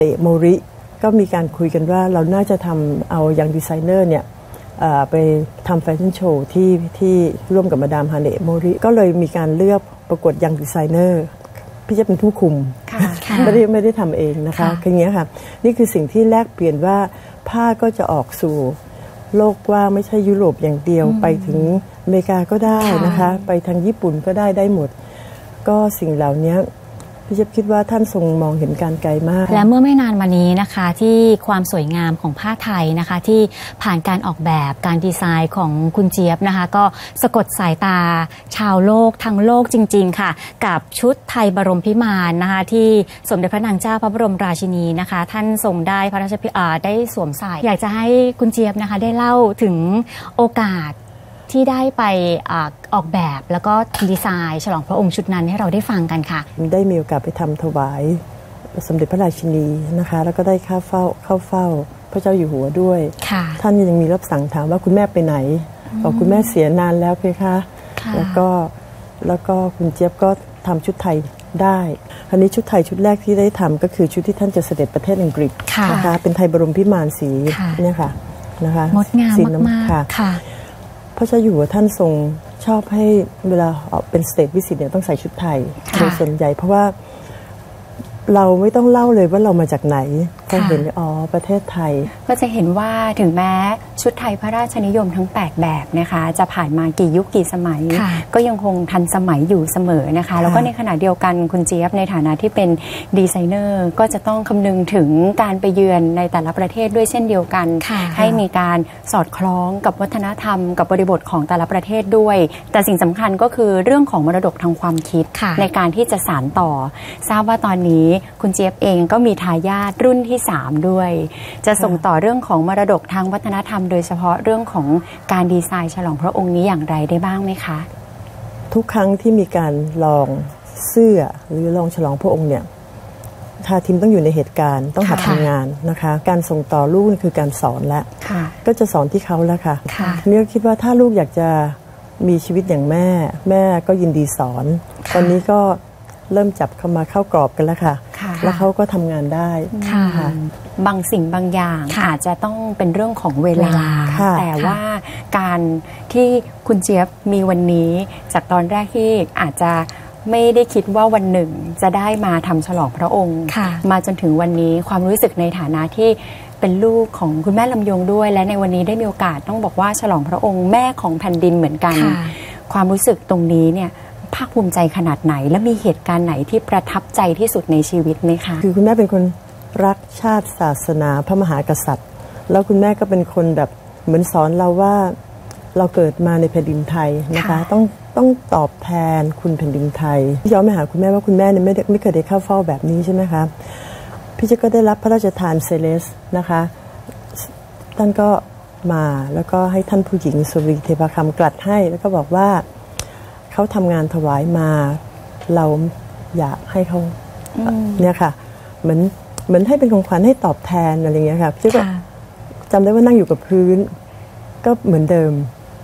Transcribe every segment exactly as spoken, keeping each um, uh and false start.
โมริก็มีการคุยกันว่าเราน่าจะทำเอายังดีไซเนอร์เนี่ยไปทำแฟชั่นโชว์ที่ที่ร่วมกับมาดามฮาเนะโมริก็เลยมีการเลือกประกวดยังดีไซเนอร์พี่จะเป็นผู้คุมไม่ได้ไม่ได้ทำเองนะคะอย่างเงี้ยค่ะนี่คือสิ่งที่แลกเปลี่ยนว่าผ้าก็จะออกสู่โลกกว้างไม่ใช่ยุโรปอย่างเดียวไปถึงอเมริกาก็ได้นะคะไปทางญี่ปุ่นก็ได้ได้หมดก็สิ่งเหล่านี้พี่จะคิดว่าท่านทรงมองเห็นการไกลมากและเมื่อไม่นานมานี้นะคะที่ความสวยงามของผ้าไทยนะคะที่ผ่านการออกแบบการดีไซน์ของคุณเจี๊ยบนะคะก็สะกดสายตาชาวโลกทั้งโลกจริงๆค่ะกับชุดไทยบรมพิมานนะคะที่สมเด็จพระนางเจ้าพระบรมราชินีนะคะท่านทรงได้พระราชพิธีได้สวมใส่อยากจะให้คุณเจี๊ยบนะคะได้เล่าถึงโอกาสที่ได้ไปออกแบบแล้วก็ดีไซน์ฉลองพระองค์ชุดนั้นให้เราได้ฟังกันค่ะได้มีโอกาสไปทำถวายสมเด็จพระราชินีนะคะแล้วก็ได้เข้าเฝ้าเข้าเฝ้าพระเจ้าอยู่หัวด้วยท่านยังมีรับสั่งถามว่าคุณแม่ไปไหนบอกคุณแม่เสียนานแล้วเพคะแล้วก็แล้วก็คุณเจี๊ยบก็ทำชุดไทยได้คราวนี้ชุดไทยชุดแรกที่ได้ทำก็คือชุดที่ท่านจะเสด็จประเทศอังกฤษนะคะเป็นไทยบรมพิมานสีเนี่ยค่ะนะคะงดงามมากๆค่ะพระเจ้าอยู่หัวท่านทรงชอบให้เวลาเป็นสเตทวิสิตเนี่ยต้องใส่ชุดไทยโดยส่วนใหญ่เพราะว่าเราไม่ต้องเล่าเลยว่าเรามาจากไหนก็เห็นอ๋อประเทศไทยก็จะเห็นว่าถึงแม้ชุดไทยพระราชนิยมทั้งแปดแบบนะคะจะผ่านมากี่ยุคกี่สมัยก็ยังคงทันสมัยอยู่เสมอนะคะแล้วก็ในขณะเดียวกันคุณเจี๊ยบในฐานะที่เป็นดีไซเนอร์ก็จะต้องคำนึงถึงการไปเยือนในแต่ละประเทศด้วยเช่นเดียวกันให้มีการสอดคล้องกับวัฒนธรรมกับบริบทของแต่ละประเทศด้วยแต่สิ่งสำคัญก็คือเรื่องของมรดกทางความคิดในการที่จะสานต่อทราบว่าตอนนี้คุณเจี๊ยบเองก็มีทายาทรุ่นที่สามด้วยจะส่งต่อเรื่องของมรดกทางวัฒนธรรมโดยเฉพาะเรื่องของการดีไซน์ฉลองพระองค์นี้อย่างไรได้บ้างไหมคะทุกครั้งที่มีการลองเสื้อหรือลองฉลองพระองค์เนี่ยทาทีมต้องอยู่ในเหตุการณ์ต้องหัดทำงานนะคะการส่งต่อลูกคือการสอนแล้วก็จะสอนที่เขาแล้วค่ะนี่ก็คิดว่าถ้าลูกอยากจะมีชีวิตอย่างแม่แม่ก็ยินดีสอนตอนนี้ก็เริ่มจับเข้ามาเข้ากรอบกันแล้วค่ะแล้วเขาก็ทำงานได้บางสิ่งบางอย่างอาจจะต้องเป็นเรื่องของเวลาแต่ว่าการที่คุณเจี๊ยบมีวันนี้จากตอนแรกที่อาจจะไม่ได้คิดว่าวันหนึ่งจะได้มาทำฉลองพระองค์มาจนถึงวันนี้ความรู้สึกในฐานะที่เป็นลูกของคุณแม่ลำยงด้วยและในวันนี้ได้มีโอกาสต้องบอกว่าฉลองพระองค์แม่ของแผ่นดินเหมือนกันความรู้สึกตรงนี้เนี่ยภาคภูมิใจขนาดไหนและมีเหตุการณ์ไหนที่ประทับใจที่สุดในชีวิตไหมคะคือคุณแม่เป็นคนรักชาติศาสนาพระมหากษัตริย์แล้วคุณแม่ก็เป็นคนแบบเหมือนสอนเราว่าเราเกิดมาในแผ่นดินไทยนะคะต้องต้องตอบแทนคุณแผ่นดินไทยย้อนไปหาคุณแม่ว่าคุณแม่เนี่ยไม่ไม่เคยได้เข้าเฝ้าแบบนี้ใช่ไหมคะพี่เจ๊ก็ได้รับพระราชทานเซเลสนะคะท่านก็มาแล้วก็ให้ท่านผู้หญิงสุรีเทพคำกลัดให้แล้วก็บอกว่าเขาทำงานถวายมาเราอยากให้เขาเนี่ยค่ะเหมือนเหมือนให้เป็นของขวัญให้ตอบแทนอะไรเงี้ยค่ะพี่ก็จำได้ว่านั่งอยู่กับพื้นก็เหมือนเดิม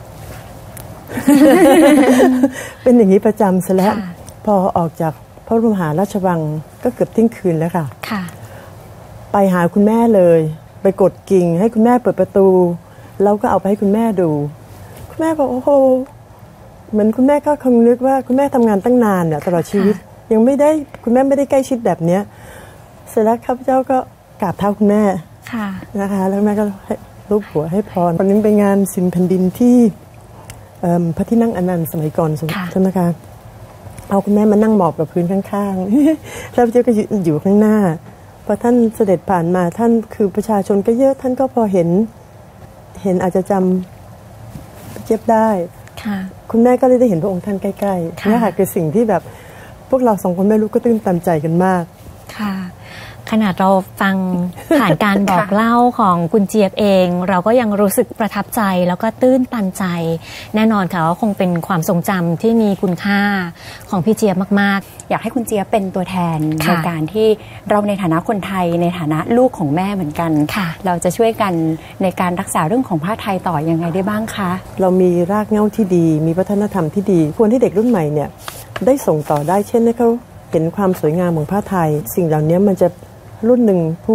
เป็นอย่างนี้ประจำซะแล้วพอออกจากพระบรมมหาราชวังก็เกือบเที่ยงคืนแล้วค่ะไปหาคุณแม่เลยไปกดกิ่งให้คุณแม่เปิดประตูแล้วก็เอาไปให้คุณแม่ดูคุณแม่บอกโอ้โหเหมือนคุณแม่ก็คงนึกว่าคุณแม่ทำงานตั้งนานเนี่ยตลอดชีวิตยังไม่ได้คุณแม่ไม่ได้ใกล้ชิดแบบเนี้ยเสร็จแล้วข้าพเจ้าก็กราบเท้าคุณแม่นะคะแล้วแม่ก็ลูบหัวให้พรวันนี้ไปงานสินแผ่นดินที่พระที่นั่งอนันต์สมัยก่อนใช่ไหมคะเอาคุณแม่มานั่งหมอบกับพื้นข้างๆแล้วพระเจ้าก็อยู่ข้างหน้าพอท่านเสด็จผ่านมาท่านคือประชาชนก็เยอะท่านก็พอเห็นเห็นอาจจะจำเจี๊ยบได้คุณแม่ก็เลยได้เห็นพระองค์ท่านใกล้ๆนี่ค่ะคือสิ่งที่แบบพวกเราสองคนแม่ลูกก็ตื้นตันใจกันมากค่ะขนาดเราฟังผ่านการบอกเล่าของคุณเจี๊ยบเองเราก็ยังรู้สึกประทับใจแล้วก็ตื้นตันใจแน่นอนค่ะว่าคงเป็นความทรงจำที่มีคุณค่าของพี่เจี๊ยบมากๆอยากให้คุณเจี๊ยบเป็นตัวแทนในการที่เราในฐานะคนไทยในฐานะลูกของแม่เหมือนกันเราจะช่วยกันในการรักษาเรื่องของผ้าไทยต่อยังไงได้บ้างคะเรามีรากเหง้าที่ดีมีวัฒนธรรมที่ดีควรที่เด็กรุ่นใหม่เนี่ยได้ส่งต่อได้เช่นให้เขาเห็นความสวยงามของผ้าไทยสิ่งเหล่านี้มันจะรุ่นหนึ่งผู้